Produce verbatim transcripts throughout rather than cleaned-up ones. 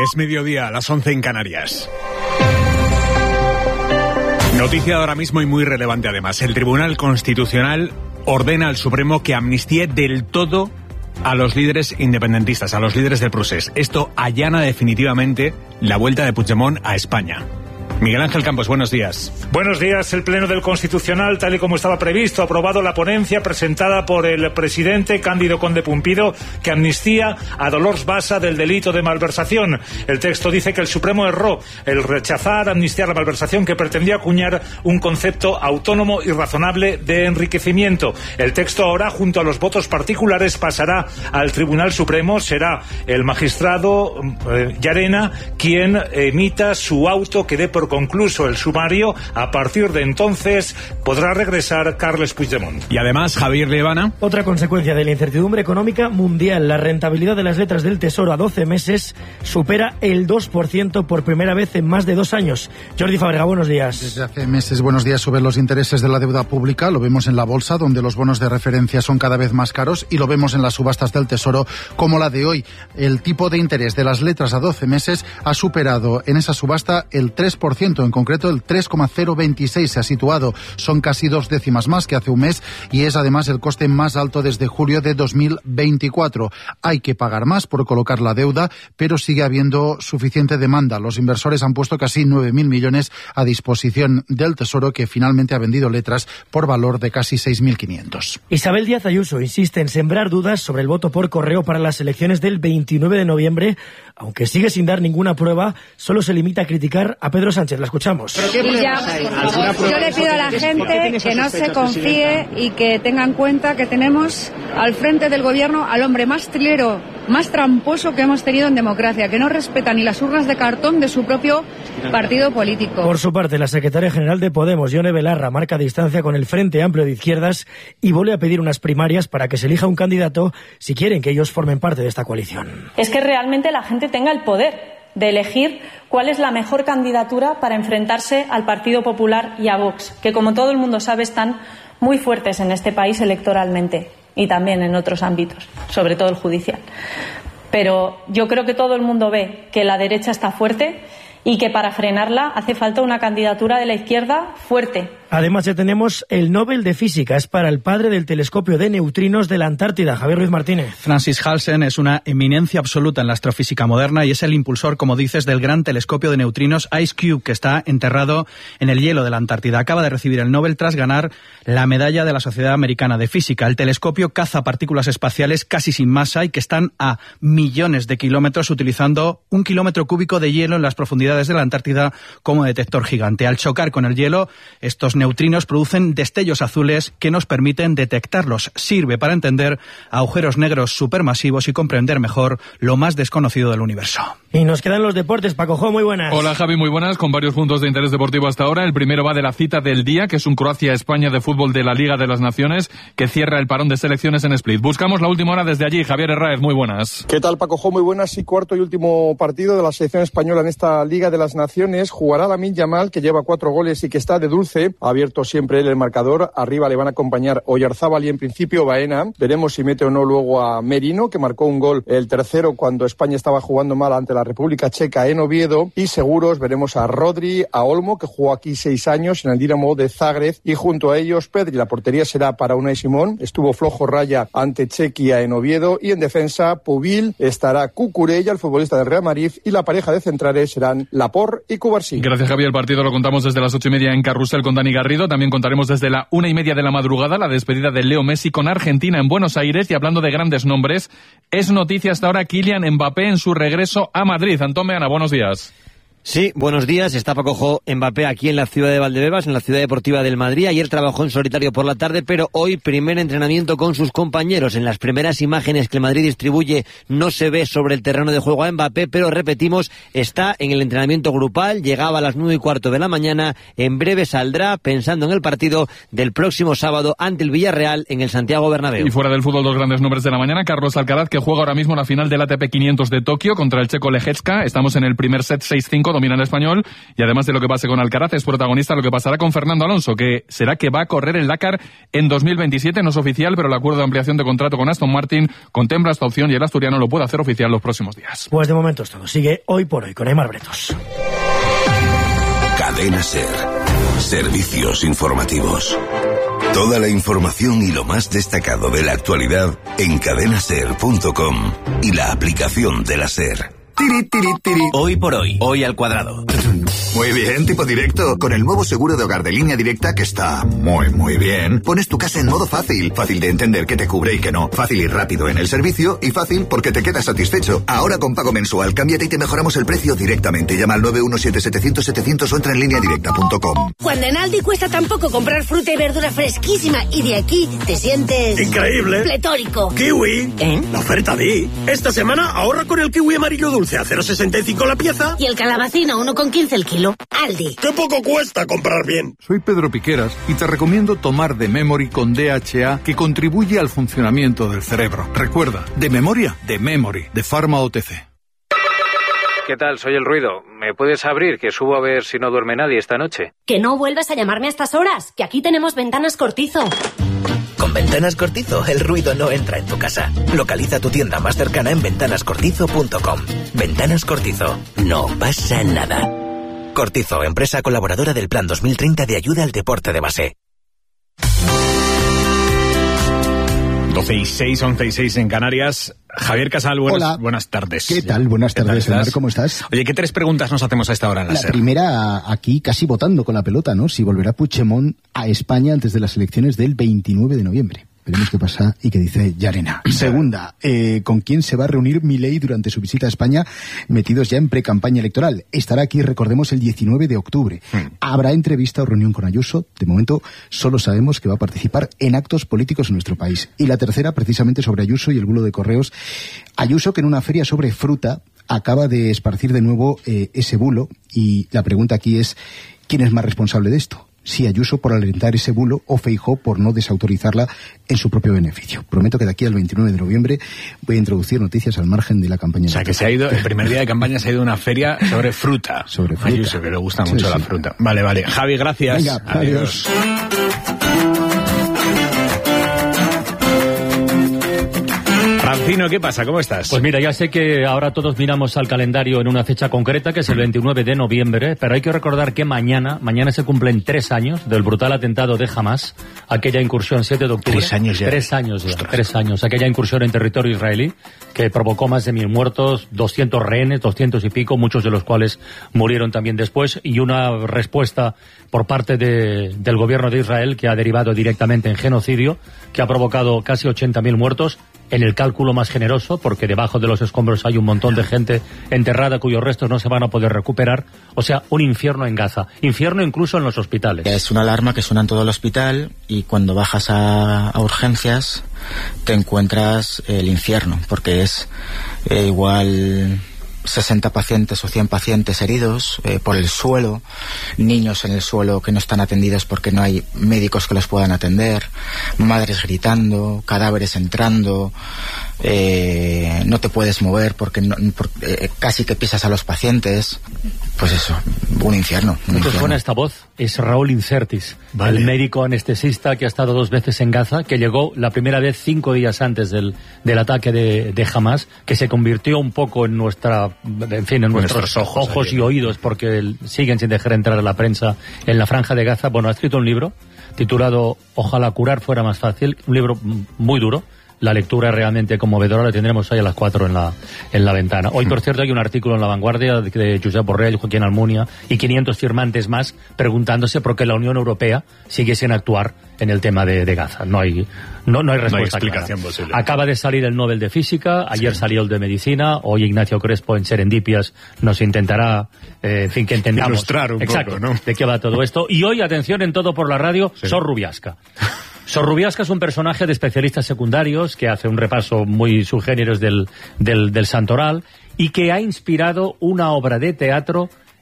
Es mediodía, a las once en Canarias. Noticia de ahora mismo y muy relevante además. El Tribunal Constitucional ordena al Supremo que amnistíe del todo a los líderes independentistas, a los líderes del Procés. Esto allana definitivamente la vuelta de Puigdemont a España. Miguel Ángel Campos, buenos días. Buenos días. El Pleno del Constitucional, tal y como estaba previsto, ha aprobado la ponencia presentada por el presidente Cándido Conde Pumpido, que amnistía a Dolors Bassa del delito de malversación. El texto dice que el Supremo erró el rechazar amnistiar la malversación, que pretendía acuñar un concepto autónomo y razonable de enriquecimiento. El texto ahora, junto a los votos particulares, pasará al Tribunal Supremo. Será el magistrado eh, Llarena quien emita su auto que dé por concluso el sumario. A partir de entonces podrá regresar Carles Puigdemont. Y además, Javier Levana. Otra consecuencia de la incertidumbre económica mundial. La rentabilidad de las letras del Tesoro a doce meses supera el dos por ciento por primera vez en más de dos años. Jordi Fábrega, buenos días. Desde hace meses, buenos días, suben los intereses de la deuda pública. Lo vemos en la bolsa, donde los bonos de referencia son cada vez más caros, y lo vemos en las subastas del Tesoro, como la de hoy. El tipo de interés de las letras a doce meses ha superado en esa subasta el tres por ciento. En concreto, el tres coma cero veintiséis se ha situado. Son casi dos décimas más que hace un mes, y es además el coste más alto desde julio de dos mil veinticuatro. Hay que pagar más por colocar la deuda, pero sigue habiendo suficiente demanda. Los inversores han puesto casi nueve mil millones a disposición del Tesoro, que finalmente ha vendido letras por valor de casi seis mil quinientos. Isabel Díaz Ayuso insiste en sembrar dudas sobre el voto por correo para las elecciones del veintinueve de noviembre, aunque sigue sin dar ninguna prueba. Solo se limita a criticar a Pedro Sánchez. La escuchamos. Y ya, yo le pido a la gente que no se confíe y que tenga en cuenta que tenemos al frente del gobierno al hombre más trilero, más tramposo que hemos tenido en democracia, que no respeta ni las urnas de cartón de su propio partido político. Por su parte, la secretaria general de Podemos, Yone Belarra, marca distancia con el Frente Amplio de Izquierdas y vuelve a pedir unas primarias para que se elija un candidato si quieren que ellos formen parte de esta coalición. Es que realmente la gente tenga el poder de elegir cuál es la mejor candidatura para enfrentarse al Partido Popular y a Vox, que, como todo el mundo sabe, están muy fuertes en este país electoralmente y también en otros ámbitos, sobre todo el judicial. Pero yo creo que todo el mundo ve que la derecha está fuerte y que para frenarla hace falta una candidatura de la izquierda fuerte. Además, ya tenemos el Nobel de Física. Es para el padre del telescopio de neutrinos de la Antártida, Javier Ruiz Martínez. Francis Halsen es una eminencia absoluta en la astrofísica moderna y es el impulsor, como dices, del gran telescopio de neutrinos IceCube, que está enterrado en el hielo de la Antártida. Acaba de recibir el Nobel tras ganar la medalla de la Sociedad Americana de Física. El telescopio caza partículas espaciales casi sin masa y que están a millones de kilómetros, utilizando un kilómetro cúbico de hielo en las profundidades de la Antártida como detector gigante. Al chocar con el hielo, estos neutrinos producen destellos azules que nos permiten detectarlos. Sirve para entender agujeros negros supermasivos y comprender mejor lo más desconocido del universo. Y nos quedan los deportes. Paco Jo, muy buenas. Hola Javi, muy buenas, con varios puntos de interés deportivo hasta ahora. El primero va de la cita del día, que es un Croacia-España de fútbol de la Liga de las Naciones, que cierra el parón de selecciones en Split. Buscamos la última hora desde allí. Javier Herráez, muy buenas. ¿Qué tal, Paco Jo? Muy buenas. Y cuarto y último partido de la selección española en esta Liga de las Naciones. Jugará Lamine Yamal, que lleva cuatro goles y que está de dulce. Ha abierto siempre él el marcador. Arriba le van a acompañar Oyarzábal y en principio Baena. Veremos si mete o no luego a Merino, que marcó un gol, el tercero, cuando España estaba jugando mal ante la República Checa en Oviedo. Y seguros veremos a Rodri, a Olmo, que jugó aquí seis años en el Dinamo de Zagreb, y junto a ellos Pedri. La portería será para Unai Simón. Estuvo flojo Raya ante Chequia en Oviedo. Y en defensa, Pubil, estará Cucurella, el futbolista del Real Madrid, y la pareja de centrales serán Laporte y Cubarsí. Gracias, Javier. El partido lo contamos desde las ocho y media en Carrusel con Dani Garrido. También contaremos desde la una y media de la madrugada la despedida de Leo Messi con Argentina en Buenos Aires. Y hablando de grandes nombres, es noticia hasta ahora Kylian Mbappé en su regreso a Madrid. Antón Meana, buenos días. Sí, buenos días. Está Paco Jo, Mbappé aquí en la ciudad de Valdebebas, en la ciudad deportiva del Madrid. Ayer trabajó en solitario por la tarde, pero hoy primer entrenamiento con sus compañeros. En las primeras imágenes que el Madrid distribuye no se ve sobre el terreno de juego a Mbappé, pero repetimos, está en el entrenamiento grupal. Llegaba a las nueve y cuarto de la mañana. En breve saldrá pensando en el partido del próximo sábado ante el Villarreal en el Santiago Bernabéu. Y fuera del fútbol, dos grandes nombres de la mañana. Carlos Alcaraz, que juega ahora mismo la final del A T P quinientos de Tokio contra el checo Lejecka. Estamos en el primer set seis cinco. cinco, domina el español, y además de lo que pase con Alcaraz, es protagonista lo que pasará con Fernando Alonso, que será que va a correr el Dakar en dos mil veintisiete, no es oficial, pero el acuerdo de ampliación de contrato con Aston Martin contempla esta opción y el asturiano lo puede hacer oficial los próximos días. Pues de momento es todo. Sigue Hoy por Hoy con Aimar Bretos. Cadena SER. Servicios informativos. Toda la información y lo más destacado de la actualidad en cadena ser punto com y la aplicación de la SER. Tiri, tiri, tiri. Hoy por hoy, hoy al cuadrado. Muy bien, tipo directo. Con el nuevo seguro de hogar de Línea Directa, que está muy, muy bien, pones tu casa en modo fácil. Fácil de entender qué te cubre y qué no. Fácil y rápido en el servicio y fácil porque te quedas satisfecho. Ahora con pago mensual, cámbiate y te mejoramos el precio directamente. Llama al nueve uno siete setecientos setecientos o entra en línea directa punto com. Cuando en Aldi cuesta tan poco comprar fruta y verdura fresquísima y de aquí te sientes... ¡increíble! ¡Pletórico! ¡Kiwi! ¿Eh? La oferta di. Esta semana ahorra con el kiwi amarillo dulce a cero coma sesenta y cinco la pieza. Y el calabacín a uno coma quince el kilo. Aldi. ¡Qué poco cuesta comprar bien! Soy Pedro Piqueras y te recomiendo tomar de Memory con D H A, que contribuye al funcionamiento del cerebro. Recuerda, de memoria, de Memory, de Pharma O T C. ¿Qué tal? Soy el Ruido. ¿Me puedes abrir, que subo a ver si no duerme nadie esta noche? Que no vuelvas a llamarme a estas horas, que aquí tenemos Ventanas Cortizo. Con Ventanas Cortizo, el ruido no entra en tu casa. Localiza tu tienda más cercana en ventanas cortizo punto com. Ventanas Cortizo. No pasa nada. Cortizo, empresa colaboradora del Plan dos mil treinta de ayuda al deporte de base. doce y seis, once y seis en Canarias. Javier Casal, buenas, Hola. buenas tardes. ¿Qué tal? Buenas tardes, Omar, ¿cómo estás? Oye, ¿qué tres preguntas nos hacemos a esta hora en la, la SER? primera, aquí casi votando con la pelota, ¿no? Si volverá Puigdemont a España antes de las elecciones del veintinueve de noviembre. Veremos qué pasa y qué dice Llarena. Segunda, eh, ¿con quién se va a reunir Milei durante su visita a España, metidos ya en pre-campaña electoral? Estará aquí, recordemos, el diecinueve de octubre. Hmm. Habrá entrevista o reunión con Ayuso. De momento, solo sabemos que va a participar en actos políticos en nuestro país. Y la tercera, precisamente sobre Ayuso y el bulo de correos. Ayuso, que en una feria sobre fruta acaba de esparcir de nuevo eh, ese bulo. Y la pregunta aquí es, ¿quién es más responsable de esto? Si Ayuso por alentar ese bulo o Feijóo por no desautorizarla en su propio beneficio. Prometo que de aquí al veintinueve de noviembre voy a introducir noticias al margen de la campaña. O sea, que se ha ido, el primer día de campaña se ha ido a una feria sobre fruta. Sobre fruta. Ayuso, que le gusta Sí, mucho sí. la fruta. Vale, vale. Javi, gracias. Venga, adiós. Francino, ¿qué pasa? ¿Cómo estás? Pues mira, ya sé que ahora todos miramos al calendario en una fecha concreta, que es el veintinueve de noviembre, pero hay que recordar que mañana, mañana se cumplen tres años del brutal atentado de Hamas, aquella incursión siete de octubre. Tres años ya. Tres años ya, tres años. Aquella incursión en territorio israelí que provocó más de mil muertos, doscientos rehenes, doscientos y pico, muchos de los cuales murieron también después, y una respuesta por parte de, del gobierno de Israel que ha derivado directamente en genocidio, que ha provocado casi ochenta mil muertos, en el cálculo más generoso, porque debajo de los escombros hay un montón de gente enterrada cuyos restos no se van a poder recuperar. O sea, un infierno en Gaza. Infierno incluso en los hospitales. Es una alarma que suena en todo el hospital y cuando bajas a, a urgencias te encuentras el infierno, porque es eh, igual sesenta pacientes o cien pacientes heridos eh, por el suelo, niños en el suelo que no están atendidos porque no hay médicos que los puedan atender, madres gritando, cadáveres entrando, eh, no te puedes mover porque, no, por, eh, casi que pisas a los pacientes. Pues eso, un infierno. Un ¿Qué suena esta voz? Es Raúl Incertis, vale. El médico anestesista que ha estado dos veces en Gaza, que llegó la primera vez cinco días antes del, del ataque de, de Hamas, que se convirtió un poco en nuestra, en fin, en nuestros, nuestros ojos, ojos y oídos, porque el, siguen sin dejar entrar a la prensa en la franja de Gaza. Bueno, ha escrito un libro titulado Ojalá curar fuera más fácil, un libro muy duro. La lectura es realmente conmovedora, la tendremos hoy a las cuatro en la, en la ventana. Hoy, por cierto, hay un artículo en La Vanguardia de, de Josep Borrell, Joaquín Almunia y quinientos firmantes más preguntándose por qué la Unión Europea sigue sin actuar en el tema de, de Gaza. No hay, no, no hay respuesta no hay explicación clara. posible. Acaba de salir el Nobel de Física, ayer sí. salió el de Medicina, hoy Ignacio Crespo en Serendipias nos intentará, eh, en fin, que entendamos. Ilustrar un Exacto, poco, ¿no? de qué va todo esto. Y hoy, atención, en Todo por la Radio, sí. Sor Rubiasca. Sor Rubiasca es un personaje de especialistas secundarios que hace un repaso muy subgéneros del, del, del santoral y que ha inspirado una obra de teatro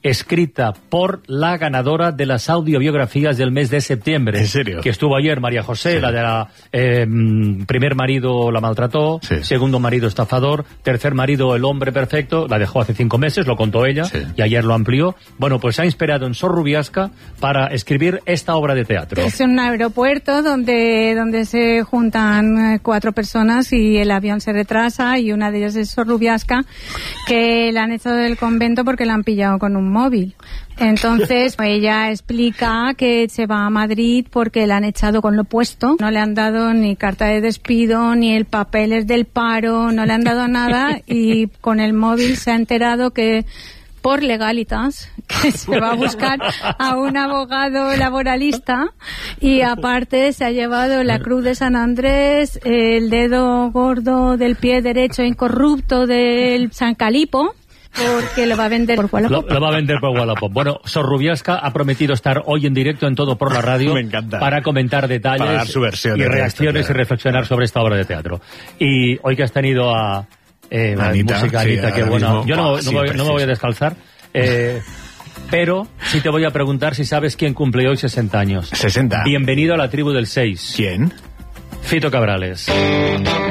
escrita por la ganadora de las audiobiografías del mes de septiembre. ¿En serio? Que estuvo ayer, María José, sí. La de la eh, primer marido la maltrató, sí. Segundo marido estafador, tercer marido el hombre perfecto, la dejó hace cinco meses, lo contó ella, sí. Y ayer lo amplió. Bueno, pues se ha inspirado en Sor Rubiasca para escribir esta obra de teatro. Es un aeropuerto donde, donde se juntan cuatro personas y el avión se retrasa, y una de ellas es Sor Rubiasca, que la han echado del convento porque la han pillado con un móvil. Entonces ella explica que se va a Madrid porque la han echado con lo puesto, no le han dado ni carta de despido, ni el papeles del paro, no le han dado nada, y con el móvil se ha enterado que por legalitas, que se va a buscar a un abogado laboralista, y aparte se ha llevado la cruz de San Andrés, el dedo gordo del pie derecho incorrupto del San Calipo, porque lo va a vender por Wallapop. Lo, lo va a vender por Wallapop. Bueno, Sor Rubiasca ha prometido estar hoy en directo en Todo por la Radio. Me encanta. Para comentar detalles, para dar su versión y de reacciones esto, claro. Y reflexionar sobre esta obra de teatro. Y hoy que has tenido a eh, Anita, música, Anita, sí, que bueno, mismo, yo no, oh, no, sí, voy, no me voy a descalzar, eh, pero sí te voy a preguntar si sabes quién cumple hoy sesenta años. sesenta. Bienvenido a la tribu del seis. ¿Quién? Fito Cabrales.